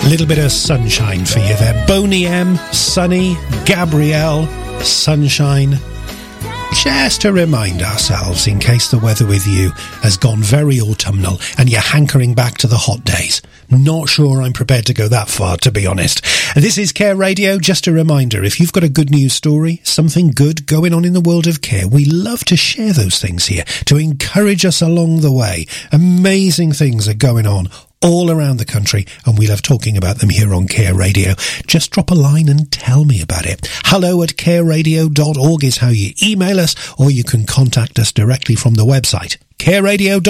A little bit of sunshine for you there. Boney M, Sunny, Gabrielle, sunshine. Just to remind ourselves, in case the weather with you has gone very autumnal and you're hankering back to the hot days. Not sure I'm prepared to go that far, to be honest. This is Care Radio. Just a reminder, if you've got a good news story, something good going on in the world of care, we love to share those things here to encourage us along the way. Amazing things are going on all around the country, and we love talking about them here on Care Radio. Just drop a line and tell me about it. hello@careradio.org is how you email us, or you can contact us directly from the website, careradio.org.